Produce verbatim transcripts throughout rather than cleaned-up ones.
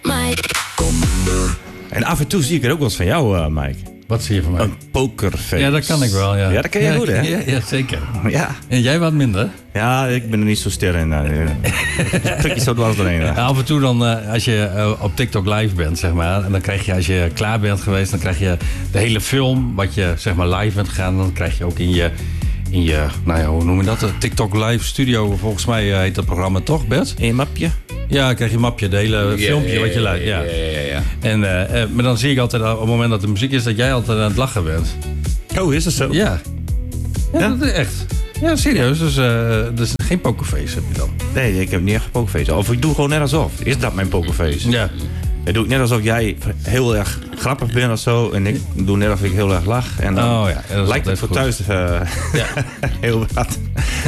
Mike. En af en toe zie ik er ook wel eens van jou, uh, Mike. Wat zie je van mij? Een pokerface. Ja, dat kan ik wel, ja. Ja, dat kan je ja, goed, hè? Ja, ja, zeker. Ja. En jij wat minder? Ja, ik ben er niet zo ster in. Trek je zo dwars doorheen. Ja, af en toe dan, uh, als je uh, op TikTok live bent, zeg maar. En dan krijg je, als je klaar bent geweest, dan krijg je de hele film, wat je zeg maar live bent gegaan. Dan krijg je ook in je, in je, nou ja, hoe noem je dat? TikTok Live Studio, volgens mij uh, heet dat programma toch, Bert? In je mapje? Ja, dan krijg je een mapje, de hele Ja, filmpje ja, wat je ja, luidt. Ja. ja, ja, ja. En, uh, uh, maar dan zie ik altijd, op het moment dat er muziek is, dat jij altijd aan het lachen bent. Oh, is dat zo? Ja. Ja, Ja? dat is echt. Ja, serieus. Dus, uh, dus geen pokerface heb je dan. Nee, ik heb niet echt een pokerface. Of ik doe gewoon net alsof. Is dat mijn pokerface? Ja. Dan doe ik net alsof jij heel erg grappig bent of zo. En ik doe net alsof ik heel erg lach. En dan Oh ja, dat is lijkt het altijd voor goed. thuis uh, Ja. heel wat.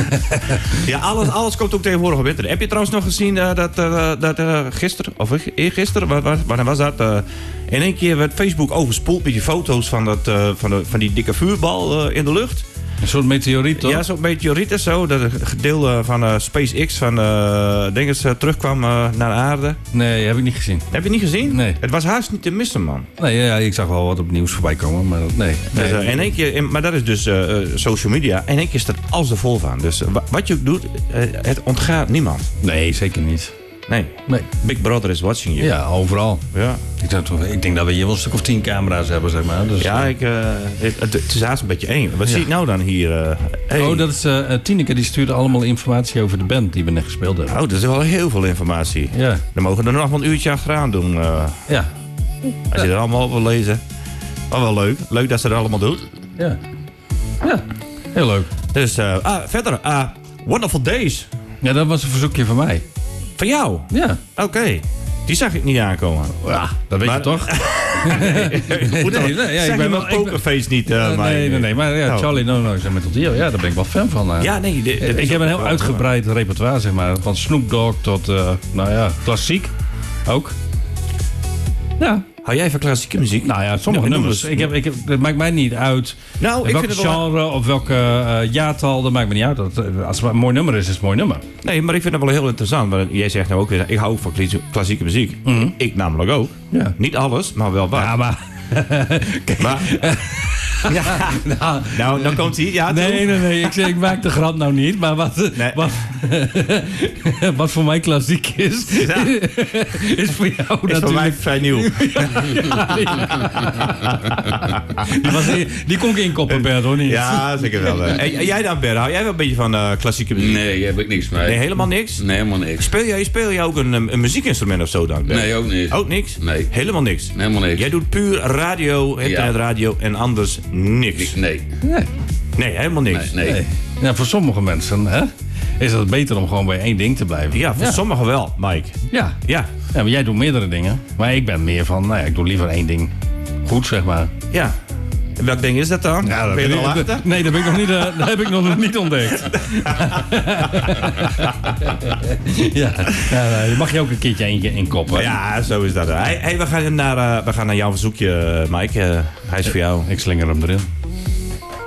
Ja, alles, alles komt ook tegenwoordig op internet. Heb je trouwens nog gezien uh, dat, uh, dat uh, gisteren, of eergisteren, waar, waar, wanneer was dat? Uh, in één keer werd Facebook overspoeld met die foto's van, dat, uh, van, de, van die dikke vuurbal uh, in de lucht. Een soort meteoriet, toch? Ja, zo'n meteoriet is zo. Dat een gedeelte van uh, SpaceX van uh, dinges, uh, terugkwam uh, naar de aarde. Nee, heb ik niet gezien. Heb je niet gezien? Nee. Het was haast niet te missen, man. Nee, ja, ik zag wel wat op nieuws voorbij komen, maar dat- nee. nee. Dus, uh, in één keer, in- maar dat is dus uh, uh, social media. In één keer staat alles er vol van. Dus uh, wa- wat je ook doet, uh, het ontgaat niemand. Nee, zeker niet. Nee. Nee. Big Brother is watching you. Ja, overal. Ja, Ik, dacht, ik denk dat we hier wel een stuk of tien camera's hebben, zeg maar. Dus, ja ik, uh, het, het, het is haast een beetje eng. Wat Ja. zie ik nou dan hier? Uh, hey. Oh, dat is uh, Tineke, die stuurde allemaal informatie over de band die we net gespeeld hebben. Oh, dat is wel heel veel informatie. Ja, Dan mogen we er nog wel een uurtje achteraan doen. Uh, ja, als je er allemaal op wil lezen. Maar wel leuk. Leuk dat ze dat allemaal doet. ja. Ja, heel leuk. Dus uh, ah, verder. Uh, Wonderful Days. Ja, dat was een verzoekje van mij. Van jou? Ja. Oké. Die zag ik niet aankomen. Ja, dat weet Maar- je toch? Goed dan. Nee, nee, ja, ik zeg ben je wel- mijn ik ben- pokerface niet. Uh, Uh, maar, nee, nee, nee. Maar ja, Oh. Charlie No No is met Tio. Ja, daar ben ik wel fan van. uh. Ja, nee. dit- dit ik is heb een ook heel wel- uitgebreid repertoire, zeg maar. Van Snoop Dogg tot, uh, nou ja, klassiek. Ook. Ja, Hou jij van klassieke muziek? nou ja, sommige Ja, nummers. nummers. Ik heb, ik heb, het maakt mij niet uit Nou, ik welk vind het wel... genre of welke uh, jaartal. Dat maakt me niet uit. Dat, uh, als het een mooi nummer is, is het een mooi nummer. Nee, maar ik vind het wel heel interessant. Want jij zegt nou ook weer, ik hou ook van klas- klassieke muziek. Ik namelijk ook. Ja. Niet alles, maar wel wat. Ja, maar... Maar, ja, Nou, nou, dan komt hij. Ja, nee, toe. nee, nee. Ik, zeg, ik maak de grap nou niet. Maar wat, Nee. wat, wat voor mij klassiek is, Ja. is voor jou Is voor natuurlijk... mij vrij nieuw. Die, was, die kon ik inkoppen, Bert, hoor niet? Ja, zeker wel. hè. En jij dan, Bert? Hou jij wel een beetje van uh, klassieke muziek? Nee, heb ik niks mee. Nee, helemaal niks? Nee, helemaal niks. Speel jij, speel jij ook een, um, een muziekinstrument of zo dan? Bert? Nee, ook niet. Ook niks? Nee. Helemaal niks? Helemaal niks. Jij doet puur radio, internetradio en anders niks? Niks, nee. Nee. Nee, helemaal niks. Nee, nee. Nee. Ja, voor sommige mensen hè, is het beter om gewoon bij één ding te blijven. Ja, voor ja. sommigen wel, Mike. Ja. Ja, Ja, maar jij doet meerdere dingen. Maar ik ben meer van, nou ja, ik doe liever één ding goed, zeg maar. ja. En welk ding is dat dan? Ja, dat ben je er weet al ik- achter? Nee, dat, ben ik nog niet, uh, dat heb ik nog niet ontdekt. ja, ja nou, je mag je ook een keertje eentje inkoppen. Ja, zo is dat. Hey, hey, we, gaan naar, uh, we gaan naar jouw verzoekje, Mike. Uh, hij is voor jou. Ik slinger hem erin.